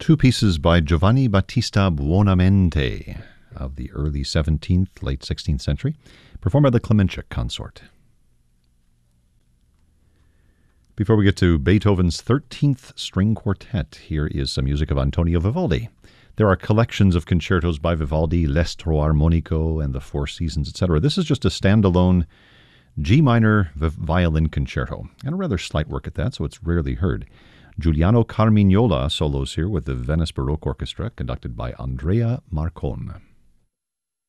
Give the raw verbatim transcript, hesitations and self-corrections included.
Two pieces by Giovanni Battista Buonamente of the early seventeenth, late sixteenth century, performed by the Clemenchik Consort. Before we get to Beethoven's thirteenth String Quartet, here is some music of Antonio Vivaldi. There are collections of concertos by Vivaldi, L'Estro Armonico and the Four Seasons, et cetera. This is just a standalone G minor violin concerto, and a rather slight work at that, so it's rarely heard. Giuliano Carmignola solos here with the Venice Baroque Orchestra, conducted by Andrea Marcon.